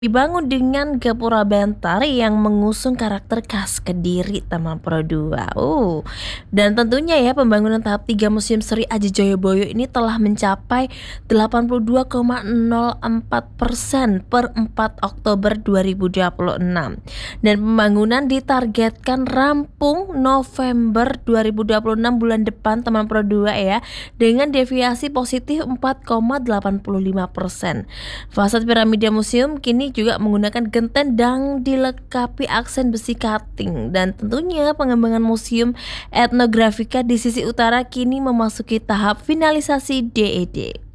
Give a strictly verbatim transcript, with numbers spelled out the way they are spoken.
Dibangun dengan gapura bentar yang mengusung karakter khas Kediri Taman Pro dua. Uh, dan tentunya ya pembangunan tahap tiga Museum Seri Aji Joyoboyo ini telah mencapai delapan puluh dua koma nol empat persen per empat Oktober dua ribu dua puluh enam. Dan pembangunan ditargetkan rampung November dua ribu dua puluh enam bulan depan Taman Pro dua ya, dengan deviasi positif empat koma delapan lima persen. Fasad piramida museum kini juga menggunakan genteng dan dilengkapi aksen besi cutting, dan tentunya pengembangan museum etnografika di sisi utara kini memasuki tahap finalisasi D E D.